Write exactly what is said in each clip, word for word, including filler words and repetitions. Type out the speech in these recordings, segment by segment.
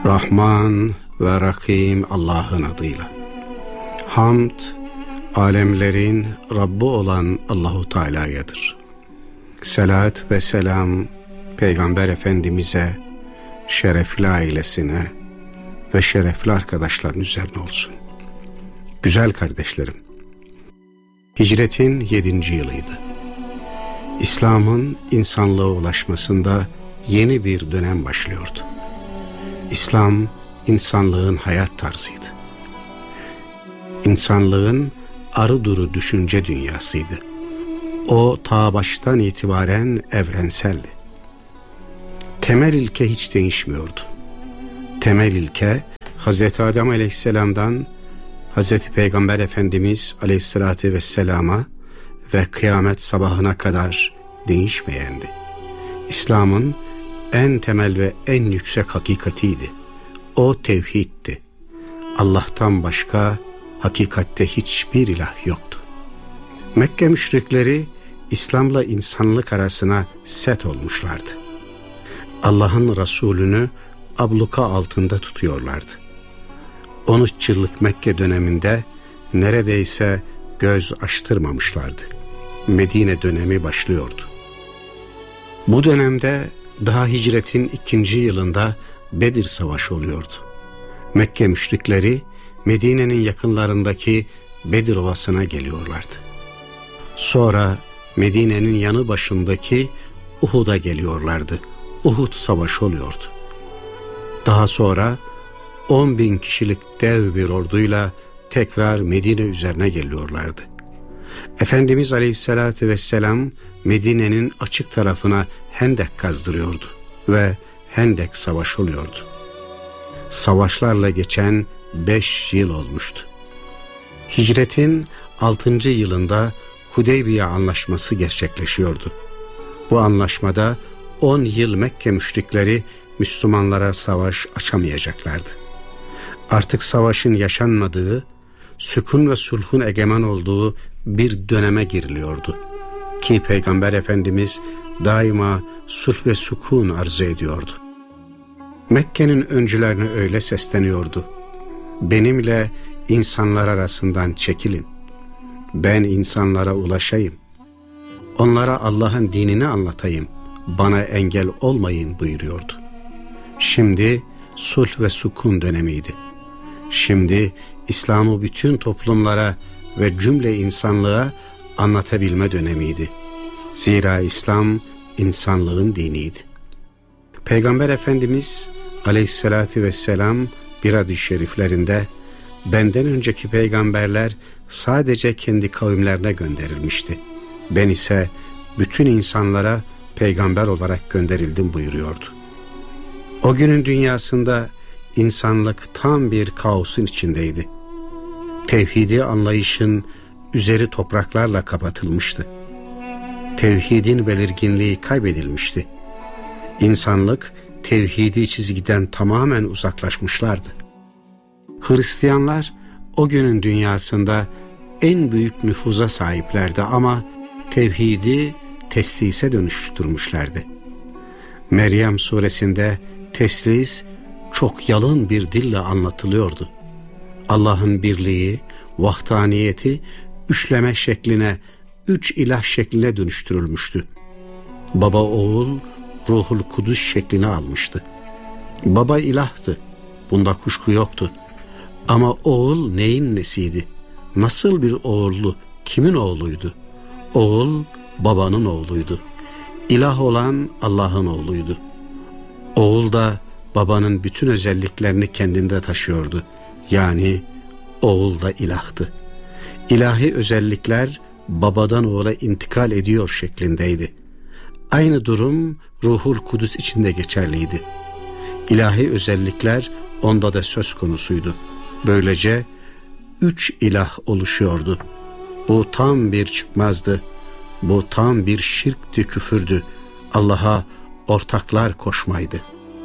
Rahman ve Rahim Allah'ın adıyla. Hamd, alemlerin Rabbi olan Allahu Teala'yadır. Selat ve selam Peygamber Efendimiz'e, şerefli ailesine ve şerefli arkadaşların üzerine olsun. Güzel kardeşlerim, hicretin yedinci yılıydı. İslam'ın insanlığa ulaşmasında yeni bir dönem başlıyordu. İslam, insanlığın hayat tarzıydı. İnsanlığın arı duru düşünce dünyasıydı. O ta baştan itibaren evrenseldi. Temel ilke hiç değişmiyordu. Temel ilke Hazreti Adem Aleyhisselam'dan Hazreti Peygamber Efendimiz Aleyhisselatü Vesselam'a ve kıyamet sabahına kadar değişmeyendi. İslam'ın en temel ve en yüksek hakikatiydi. O tevhiddi. Allah'tan başka hakikatte hiçbir ilah yoktu. Mekke müşrikleri İslam'la insanlık arasına set olmuşlardı. Allah'ın Resulünü abluka altında tutuyorlardı. on üç yıllık Mekke döneminde neredeyse göz açtırmamışlardı. Medine dönemi başlıyordu. Bu dönemde daha hicretin ikinci yılında Bedir Savaşı oluyordu. Mekke müşrikleri Medine'nin yakınlarındaki Bedir Ovası'na geliyorlardı. Sonra Medine'nin yanı başındaki Uhud'a geliyorlardı. Uhud Savaşı oluyordu. Daha sonra on bin kişilik dev bir orduyla tekrar Medine üzerine geliyorlardı. Efendimiz Aleyhisselatü Vesselam Medine'nin açık tarafına hendek kazdırıyordu ve hendek savaşı oluyordu. Savaşlarla geçen beş yıl olmuştu. Hicretin altıncı yılında Hudeybiye Anlaşması gerçekleşiyordu. Bu anlaşmada on yıl Mekke müşrikleri Müslümanlara savaş açamayacaklardı. Artık savaşın yaşanmadığı, sükun ve sulhun egemen olduğu bir döneme giriliyordu. Ki Peygamber Efendimiz daima sulh ve sükun arzu ediyordu. Mekke'nin öncülerine öyle sesleniyordu: benimle insanlar arasından çekilin, ben insanlara ulaşayım, onlara Allah'ın dinini anlatayım, bana engel olmayın buyuruyordu. Şimdi sulh ve sükun dönemiydi. Şimdi İslam'ı bütün toplumlara ve cümle insanlığa anlatabilme dönemiydi. Zira İslam insanlığın diniydi. Peygamber Efendimiz Aleyhisselatü Vesselam bir hadis-i şeriflerinde, benden önceki peygamberler sadece kendi kavimlerine gönderilmişti. Ben ise bütün insanlara peygamber olarak gönderildim buyuruyordu. O günün dünyasında insanlık tam bir kaosun içindeydi. Tevhidi anlayışın üzeri topraklarla kapatılmıştı. Tevhidin belirginliği kaybedilmişti. İnsanlık tevhidi çizgiden tamamen uzaklaşmışlardı. Hristiyanlar o günün dünyasında en büyük nüfuza sahiplerdi ama tevhidi teslise dönüştürmüşlerdi. Meryem suresinde teslis çok yalın bir dille anlatılıyordu. Allah'ın birliği, vahdaniyeti üçleme şekline, üç ilah şekline dönüştürülmüştü. Baba oğul Ruhul Kudüs şeklini almıştı. Baba ilahtı, bunda kuşku yoktu. Ama oğul neyin nesiydi? Nasıl bir oğullu, kimin oğluydu? Oğul babanın oğluydu. İlah olan Allah'ın oğluydu. Oğul da babanın bütün özelliklerini kendinde taşıyordu. Yani oğul da ilahtı. İlahi özellikler babadan oğula intikal ediyor şeklindeydi. Aynı durum Ruhul Kudüs içinde geçerliydi. İlahi özellikler onda da söz konusuydu. Böylece üç ilah oluşuyordu. Bu tam bir çıkmazdı. Bu tam bir şirkti, küfürdü. Allah'a ortaklar koşmaydı.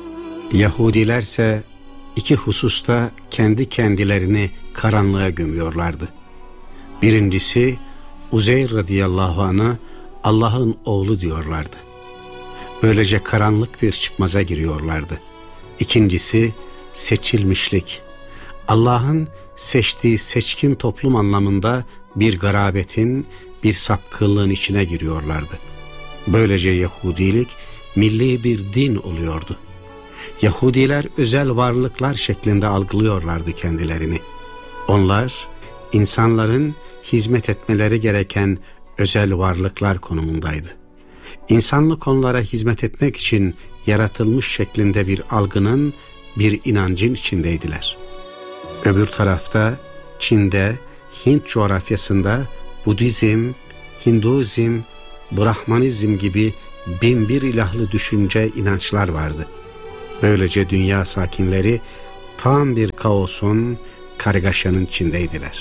Yahudilerse iki hususta kendi kendilerini karanlığa gömüyorlardı. Birincisi, Uzeyr radıyallahu anh'a Allah'ın oğlu diyorlardı. Böylece karanlık bir çıkmaza giriyorlardı. İkincisi, seçilmişlik, Allah'ın seçtiği seçkin toplum anlamında bir garabetin, bir sapkınlığın içine giriyorlardı. Böylece Yahudilik milli bir din oluyordu. Yahudiler özel varlıklar şeklinde algılıyorlardı kendilerini. Onlar insanların hizmet etmeleri gereken özel varlıklar konumundaydı. İnsanlık onlara hizmet etmek için yaratılmış şeklinde bir algının, bir inancın içindeydiler. Öbür tarafta Çin'de, Hint coğrafyasında Budizm, Hinduizm, Brahmanizm gibi binbir ilahlı düşünce, inançlar vardı. Böylece dünya sakinleri tam bir kaosun, kargaşanın içindeydiler.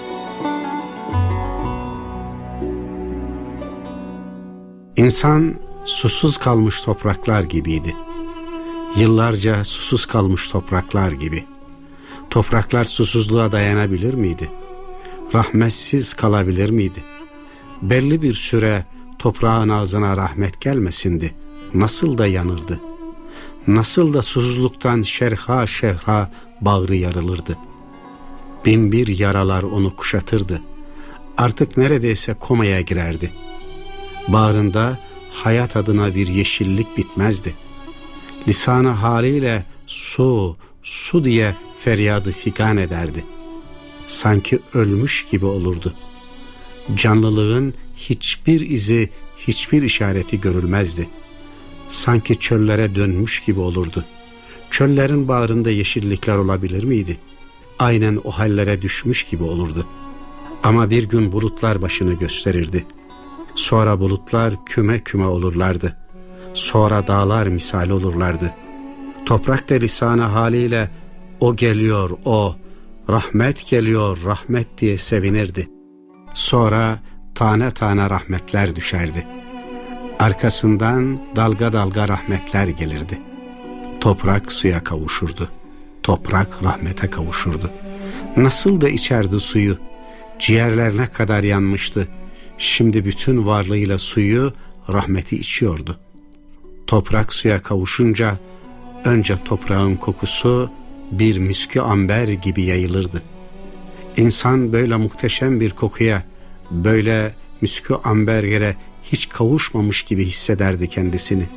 İnsan susuz kalmış topraklar gibiydi. Yıllarca susuz kalmış topraklar gibi. Topraklar susuzluğa dayanabilir miydi? Rahmetsiz kalabilir miydi? Belli bir süre toprağın ağzına rahmet gelmesindi. Nasıl da yanırdı? Nasıl da susuzluktan şerha şerha bağrı yarılırdı? Binbir yaralar onu kuşatırdı. Artık neredeyse komaya girerdi. Bağrında hayat adına bir yeşillik bitmezdi. Lisanı haliyle su, su diye feryadı figan ederdi. Sanki ölmüş gibi olurdu. Canlılığın hiçbir izi, hiçbir işareti görülmezdi. Sanki çöllere dönmüş gibi olurdu. Çöllerin bağrında yeşillikler olabilir miydi? Aynen o hallere düşmüş gibi olurdu. Ama bir gün bulutlar başını gösterirdi. Sonra bulutlar küme küme olurlardı. Sonra dağlar misali olurlardı. Toprak da lisanı haliyle o geliyor, o rahmet geliyor, rahmet diye sevinirdi. Sonra tane tane rahmetler düşerdi. Arkasından dalga dalga rahmetler gelirdi. Toprak suya kavuşurdu. Toprak rahmete kavuşurdu. Nasıl da içerdi suyu. Ciğerlerine kadar yanmıştı. Şimdi bütün varlığıyla suyu, rahmeti içiyordu. Toprak suya kavuşunca önce toprağın kokusu bir miskü amber gibi yayılırdı. İnsan böyle muhteşem bir kokuya, böyle miskü amberlere hiç kavuşmamış gibi hissederdi kendisini.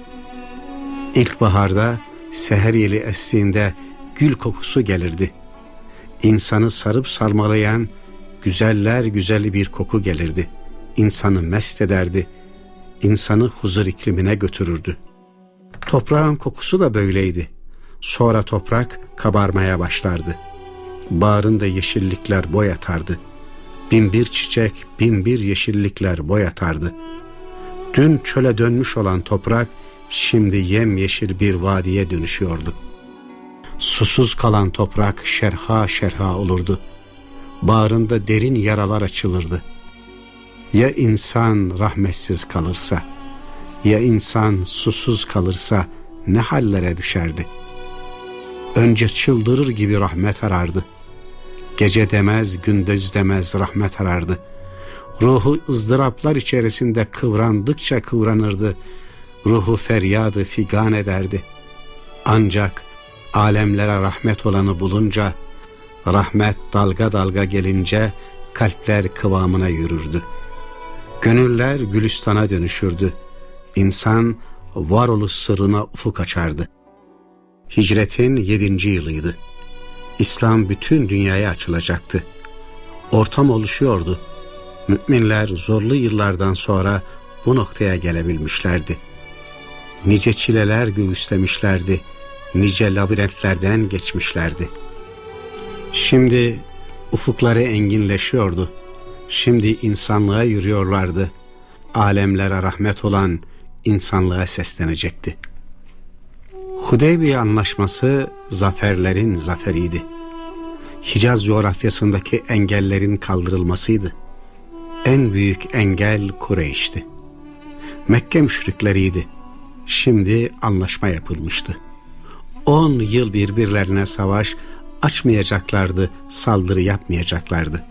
İlkbaharda seher yeli estiğinde gül kokusu gelirdi. İnsanı sarıp sarmalayan güzeller güzeli bir koku gelirdi. İnsanı mest ederdi. İnsanı huzur iklimine götürürdü. Toprağın kokusu da böyleydi. Sonra toprak kabarmaya başlardı. Bağrında yeşillikler boy atardı. Binbir çiçek, binbir yeşillikler boy atardı. Dün çöle dönmüş olan toprak şimdi yemyeşil bir vadiye dönüşüyordu. Susuz kalan toprak şerha şerha olurdu. Bağrında derin yaralar açılırdı. Ya insan rahmetsiz kalırsa, ya insan susuz kalırsa ne hallere düşerdi? Önce çıldırır gibi rahmet arardı. Gece demez, gündüz demez rahmet arardı. Ruhu ızdıraplar içerisinde kıvrandıkça kıvranırdı. Ruhu feryadı figan ederdi. Ancak alemlere rahmet olanı bulunca, rahmet dalga dalga gelince kalpler kıvamına yürürdü. Gönüller gülistana dönüşürdü. İnsan varoluş sırrına ufuk açardı. Hicretin yedinci yılıydı. İslam bütün dünyaya açılacaktı. Ortam oluşuyordu. Müminler zorlu yıllardan sonra bu noktaya gelebilmişlerdi. Nice çileler göğüslemişlerdi. Nice labirentlerden geçmişlerdi. Şimdi ufukları enginleşiyordu. Şimdi insanlığa yürüyorlardı. Alemlere rahmet olan insanlığa seslenecekti. Hudeybiye Anlaşması zaferlerin zaferiydi. Hicaz coğrafyasındaki engellerin kaldırılmasıydı. En büyük engel Kureyş'ti. Mekke müşrikleriydi. Şimdi anlaşma yapılmıştı. On yıl birbirlerine savaş açmayacaklardı, saldırı yapmayacaklardı.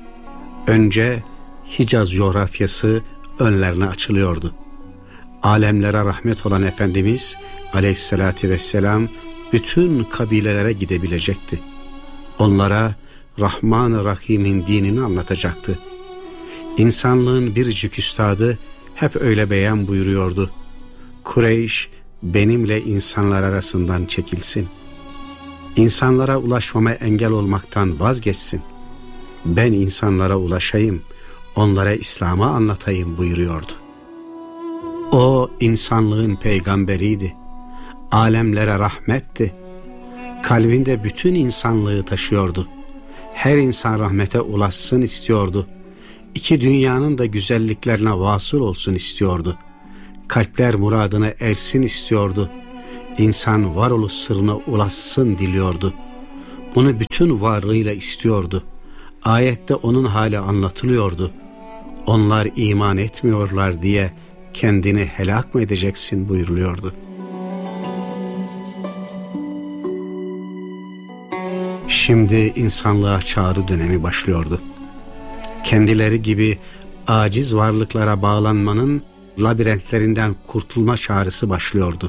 Önce Hicaz coğrafyası önlerine açılıyordu. Alemlere rahmet olan Efendimiz Aleyhisselatü Vesselam bütün kabilelere gidebilecekti. Onlara Rahman-ı Rahim'in dinini anlatacaktı. İnsanlığın biricik üstadı hep öyle beyan buyuruyordu. Kureyş benimle insanlar arasından çekilsin. İnsanlara ulaşmama engel olmaktan vazgeçsin. Ben insanlara ulaşayım, onlara İslam'ı anlatayım buyuruyordu. O insanlığın peygamberiydi. Alemlere rahmetti. Kalbinde bütün insanlığı taşıyordu. Her insan rahmete ulaşsın istiyordu. İki dünyanın da güzelliklerine vasıl olsun istiyordu. Kalpler muradına ersin istiyordu. İnsan varoluş sırrına ulaşsın diliyordu. Bunu bütün varlığıyla istiyordu. Ayette onun hali anlatılıyordu. Onlar iman etmiyorlar diye kendini helak mı edeceksin buyuruluyordu. Şimdi insanlığa çağrı dönemi başlıyordu. Kendileri gibi aciz varlıklara bağlanmanın labirentlerinden kurtulma çağrısı başlıyordu.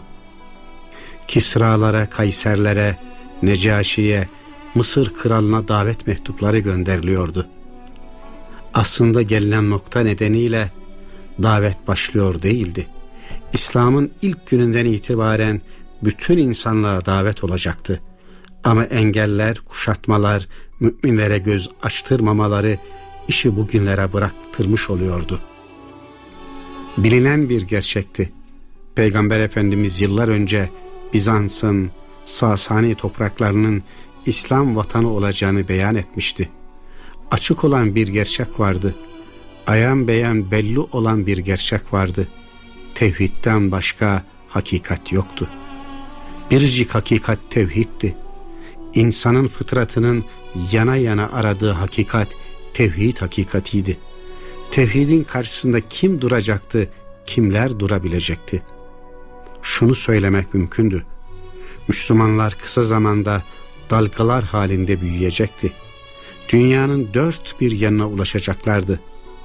Kisralara, Kayserlere, Necaşi'ye, Mısır kralına davet mektupları gönderiliyordu. Aslında gelinen nokta nedeniyle davet başlıyor değildi. İslam'ın ilk gününden itibaren bütün insanlığa davet olacaktı. Ama engeller, kuşatmalar, müminlere göz açtırmamaları işi bugünlere bıraktırmış oluyordu. Bilinen bir gerçekti. Peygamber Efendimiz yıllar önce Bizans'ın, Sasani topraklarının İslam vatanı olacağını beyan etmişti. Açık olan bir gerçek vardı. Ayan beyan belli olan bir gerçek vardı. Tevhidden başka hakikat yoktu. Biricik hakikat tevhiddi. İnsanın fıtratının yana yana aradığı hakikat tevhid hakikatiydi. Tevhidin karşısında kim duracaktı, kimler durabilecekti? Şunu söylemek mümkündü. Müslümanlar kısa zamanda dalgalar halinde büyüyecekti. Dünyanın dört bir yanına ulaşacaklardı.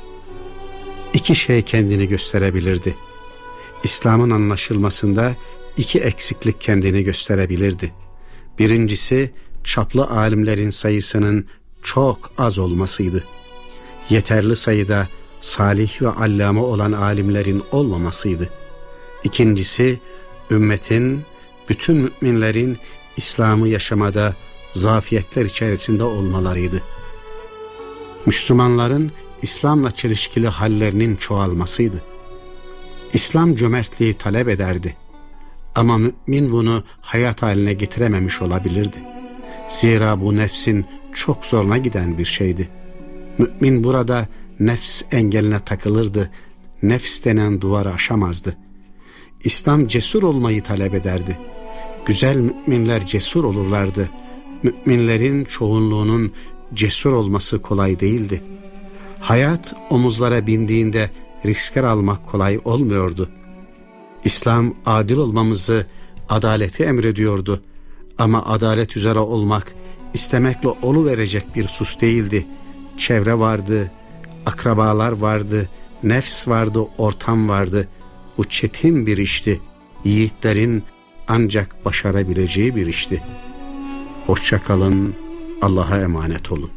İki şey kendini gösterebilirdi. İslam'ın anlaşılmasında iki eksiklik kendini gösterebilirdi. Birincisi, çaplı alimlerin sayısının çok az olmasıydı. Yeterli sayıda salih ve allame olan alimlerin olmamasıydı. İkincisi, ümmetin, bütün müminlerin İslam'ı yaşamada zafiyetler içerisinde olmalarıydı. Müslümanların İslam'la çelişkili hallerinin çoğalmasıydı. İslam cömertliği talep ederdi. Ama mümin bunu hayat haline getirememiş olabilirdi. Zira bu nefsin çok zoruna giden bir şeydi. Mümin burada nefs engeline takılırdı. Nefs denen duvarı aşamazdı. İslam cesur olmayı talep ederdi. Güzel müminler cesur olurlardı. Müminlerin çoğunluğunun cesur olması kolay değildi. Hayat omuzlara bindiğinde riskler almak kolay olmuyordu. İslam adil olmamızı, adaleti emrediyordu. Ama adalet üzere olmak istemekle oluverecek bir sus değildi. Çevre vardı, akrabalar vardı, nefs vardı, ortam vardı. Bu çetin bir işti. Yiğitlerin ancak başarabileceği bir işti. Hoşça kalın, Allah'a emanet olun.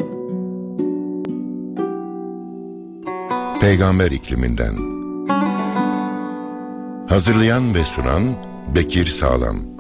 Peygamber ikliminden. Hazırlayan ve sunan Bekir Sağlam.